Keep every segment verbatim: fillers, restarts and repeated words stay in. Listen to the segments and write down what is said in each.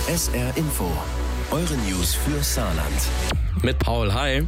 S R Info, eure News für Saarland. Mit Paul, hi.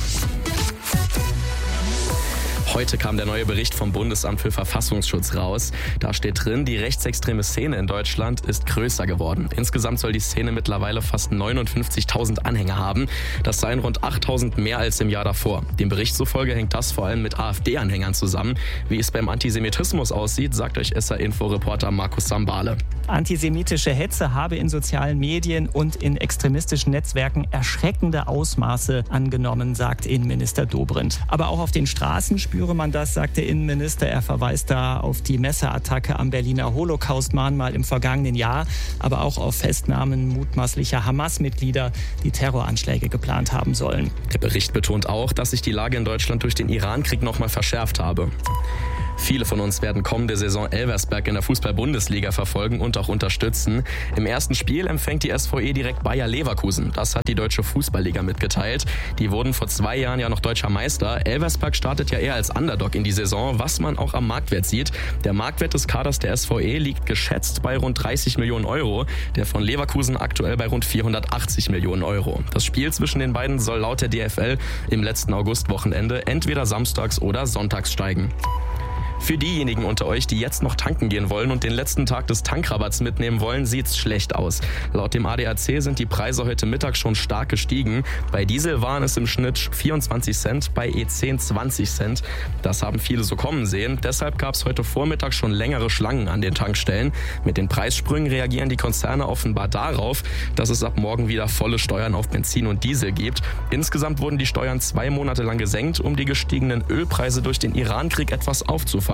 Heute kam der neue Bericht vom Bundesamt für Verfassungsschutz raus. Da steht drin, die rechtsextreme Szene in Deutschland ist größer geworden. Insgesamt soll die Szene mittlerweile fast neunundfünfzigtausend Anhänger haben. Das seien rund achttausend mehr als im Jahr davor. Dem Bericht zufolge hängt das vor allem mit AfD-Anhängern zusammen. Wie es beim Antisemitismus aussieht, sagt euch S R-Info-Reporter Markus Sambale. Antisemitische Hetze habe in sozialen Medien und in extremistischen Netzwerken erschreckende Ausmaße angenommen, sagt Innenminister Dobrindt. Aber auch auf den Straßen spüre man das, sagt der Innenminister. Er verweist da auf die Messerattacke am Berliner Holocaust-Mahnmal im vergangenen Jahr, aber auch auf Festnahmen mutmaßlicher Hamas-Mitglieder, die Terroranschläge geplant haben sollen. Der Bericht betont auch, dass sich die Lage in Deutschland durch den Irankrieg noch mal verschärft habe. Viele von uns werden kommende Saison Elversberg in der Fußball-Bundesliga verfolgen und auch unterstützen. Im ersten Spiel empfängt die S V E direkt Bayer Leverkusen. Das hat die Deutsche Fußballliga mitgeteilt. Die wurden vor zwei Jahren ja noch deutscher Meister. Elversberg startet ja eher als Underdog in die Saison, was man auch am Marktwert sieht. Der Marktwert des Kaders der S V E liegt geschätzt bei rund dreißig Millionen Euro. Der von Leverkusen aktuell bei rund vierhundertachtzig Millionen Euro. Das Spiel zwischen den beiden soll laut der D F L im letzten Augustwochenende entweder samstags oder sonntags steigen. Für diejenigen unter euch, die jetzt noch tanken gehen wollen und den letzten Tag des Tankrabatts mitnehmen wollen, sieht's schlecht aus. Laut dem A D A C sind die Preise heute Mittag schon stark gestiegen. Bei Diesel waren es im Schnitt vierundzwanzig Cent, bei E zehn zwanzig Cent. Das haben viele so kommen sehen. Deshalb gab es heute Vormittag schon längere Schlangen an den Tankstellen. Mit den Preissprüngen reagieren die Konzerne offenbar darauf, dass es ab morgen wieder volle Steuern auf Benzin und Diesel gibt. Insgesamt wurden die Steuern zwei Monate lang gesenkt, um die gestiegenen Ölpreise durch den Irankrieg etwas aufzufangen.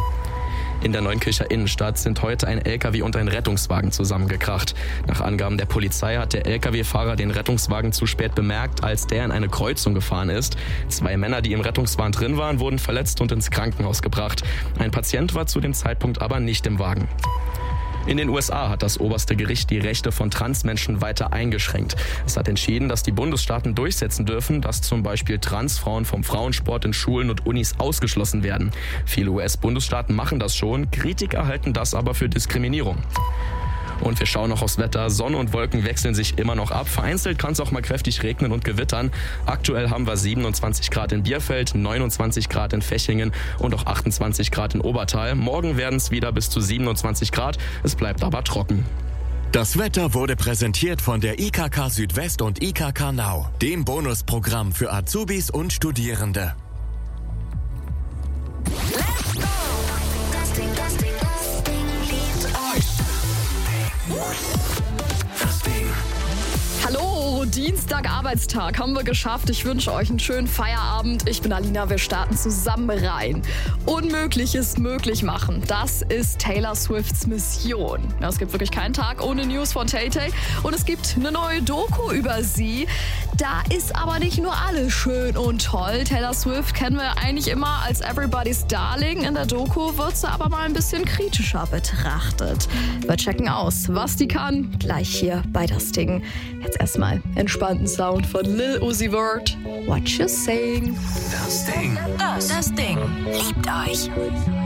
In der Neunkircher Innenstadt sind heute ein L K W und ein Rettungswagen zusammengekracht. Nach Angaben der Polizei hat der L K W-Fahrer den Rettungswagen zu spät bemerkt, als der in eine Kreuzung gefahren ist. Zwei Männer, die im Rettungswagen drin waren, wurden verletzt und ins Krankenhaus gebracht. Ein Patient war zu dem Zeitpunkt aber nicht im Wagen. In den U S A hat das oberste Gericht die Rechte von Transmenschen weiter eingeschränkt. Es hat entschieden, dass die Bundesstaaten durchsetzen dürfen, dass zum Beispiel Transfrauen vom Frauensport in Schulen und Unis ausgeschlossen werden. Viele U S-Bundesstaaten machen das schon, Kritiker halten das aber für Diskriminierung. Und wir schauen noch aufs Wetter. Sonne und Wolken wechseln sich immer noch ab. Vereinzelt kann es auch mal kräftig regnen und gewittern. Aktuell haben wir siebenundzwanzig Grad in Bierfeld, neunundzwanzig Grad in Fechingen und auch achtundzwanzig Grad in Obertal. Morgen werden es wieder bis zu siebenundzwanzig Grad. Es bleibt aber trocken. Das Wetter wurde präsentiert von der I K K Südwest und I K K Now, dem Bonusprogramm für Azubis und Studierende. Hallo, Dienstag, Arbeitstag, haben wir geschafft. Ich wünsche euch einen schönen Feierabend. Ich bin Alina, wir starten zusammen rein. Unmögliches möglich machen, das ist Taylor Swifts Mission. Ja, es gibt wirklich keinen Tag ohne News von Tay-Tay und es gibt eine neue Doku über sie. Da ist aber nicht nur alles schön und toll. Taylor Swift kennen wir eigentlich immer als Everybody's Darling. In der Doku wird sie aber mal ein bisschen kritischer betrachtet. Wir checken aus, was die kann, gleich hier bei Das Ding. Jetzt erstmal entspannten Sound von Lil Uzi Vert. What you saying? Das Ding. Das, das Ding. Liebt euch.